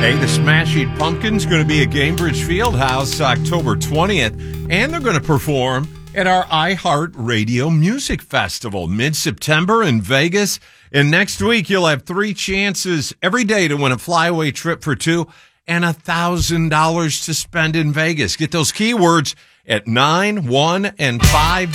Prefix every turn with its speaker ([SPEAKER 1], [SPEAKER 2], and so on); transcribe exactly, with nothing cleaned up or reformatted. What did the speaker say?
[SPEAKER 1] Hey, the Smashing Pumpkins going to be at Gainbridge Fieldhouse October twentieth, and they're going to perform at our iHeartRadio Music Festival mid-September in Vegas. And next week, you'll have three chances every day to win a flyaway trip for two and one thousand dollars to spend in Vegas. Get those keywords at nine, one, and five.